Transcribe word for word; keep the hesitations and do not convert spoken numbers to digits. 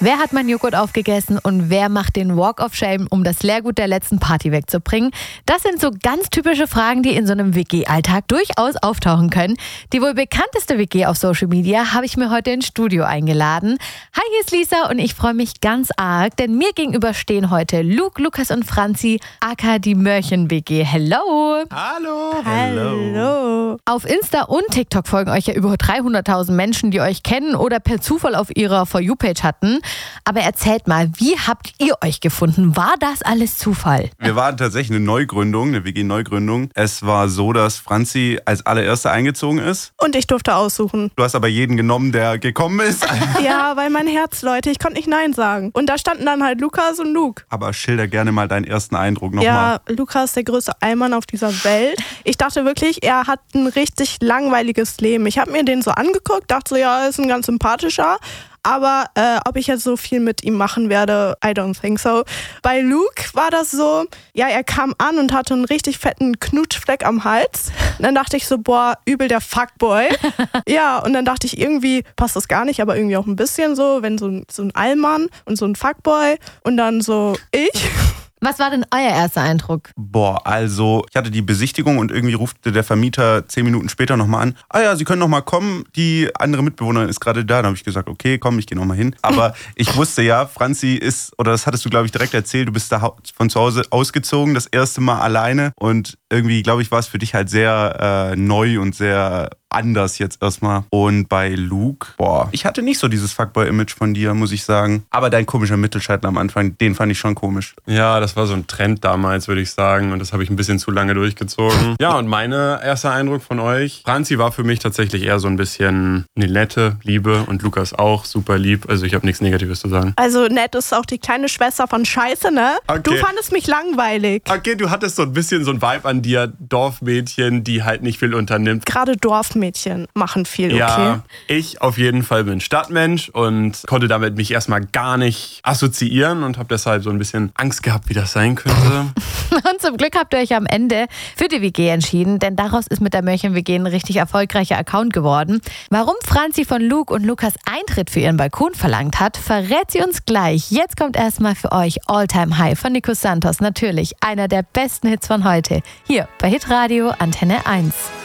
Wer hat meinen Joghurt aufgegessen und wer macht den Walk of Shame, um das Leergut der letzten Party wegzubringen? Das sind so ganz typische Fragen, die in so einem W G-Alltag durchaus auftauchen können. Die wohl bekannteste W G auf Social Media habe ich mir heute ins Studio eingeladen. Hi, hier ist Lisa und ich freue mich ganz arg, denn mir gegenüber stehen heute Luke, Lukas und Franzi, aka die Mörchen-W G. Hello! Hallo! Hallo! Auf Insta und TikTok folgen euch ja über dreihunderttausend Menschen, die euch kennen oder per Zufall auf ihrer For You-Page hatten. Aber erzählt mal, wie habt ihr euch gefunden? War das alles Zufall? Wir waren tatsächlich eine Neugründung, eine W G-Neugründung. Es war so, dass Franzi als allererste eingezogen ist. Und ich durfte aussuchen. Du hast aber jeden genommen, der gekommen ist. Ja, weil mein Herz, Leute, ich konnte nicht Nein sagen. Und da standen dann halt Lukas und Luke. Aber schilder gerne mal deinen ersten Eindruck nochmal. Ja, Lukas ist der größte Allmann auf dieser Welt. Ich dachte wirklich, er hat ein richtig langweiliges Leben. Ich habe mir den so angeguckt, dachte so, ja, er ist ein ganz sympathischer. Aber äh, ob ich jetzt so viel mit ihm machen werde, I don't think so. Bei Luke war das so, ja, er kam an und hatte einen richtig fetten Knutschfleck am Hals. Und dann dachte ich so, boah, übel der Fuckboy. Ja, und dann dachte ich, irgendwie passt das gar nicht, aber irgendwie auch ein bisschen so, wenn so ein, so ein Allmann und so ein Fuckboy und dann so ich. Was war denn euer erster Eindruck? Boah, also ich hatte die Besichtigung und irgendwie rufte der Vermieter zehn Minuten später nochmal an. Ah ja, Sie können nochmal kommen, die andere Mitbewohnerin ist gerade da. Dann habe ich gesagt, okay, komm, ich gehe nochmal hin. Aber ich wusste ja, Franzi ist, oder das hattest du, glaube ich, direkt erzählt, du bist da von zu Hause ausgezogen, das erste Mal alleine. Und irgendwie, glaube ich, war es für dich halt sehr äh, neu und sehr anders jetzt erstmal. Und bei Luke, boah, ich hatte nicht so dieses Fuckboy-Image von dir, muss ich sagen. Aber dein komischer Mittelscheitel am Anfang, den fand ich schon komisch. Ja, das war so ein Trend damals, würde ich sagen. Und das habe ich ein bisschen zu lange durchgezogen. Ja, und mein erster Eindruck von euch, Franzi war für mich tatsächlich eher so ein bisschen eine nette Liebe und Lukas auch super lieb. Also ich habe nichts Negatives zu sagen. Also nett ist auch die kleine Schwester von Scheiße, ne? Okay. Du fandest mich langweilig. Okay, du hattest so ein bisschen so ein Vibe an dir, Dorfmädchen, die halt nicht viel unternimmt. Gerade Dorfmädchen machen viel, okay? Ja, ich auf jeden Fall bin Stadtmensch und konnte damit mich erstmal gar nicht assoziieren und habe deshalb so ein bisschen Angst gehabt, wie das sein könnte. Und zum Glück habt ihr euch am Ende für die W G entschieden, denn daraus ist mit der Mörchen-W G ein richtig erfolgreicher Account geworden. Warum Franzi von Luke und Lukas Eintritt für ihren Balkon verlangt hat, verrät sie uns gleich. Jetzt kommt erstmal für euch All Time High von Nico Santos. Natürlich einer der besten Hits von heute. Hier bei Hitradio Antenne eins.